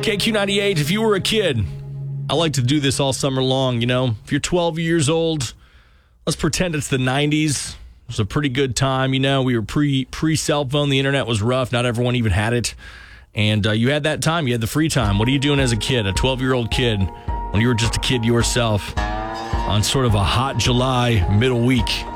KQ98, if you were a kid, I like to do this all summer long, If you're 12 years old, let's pretend it's the 90s. It was a pretty good time, We were pre-cell phone. The internet was rough. Not everyone even had it. And you had that time. You had the free time. What are you doing as a kid, a 12-year-old kid, when you were just a kid yourself on sort of a hot July middle week?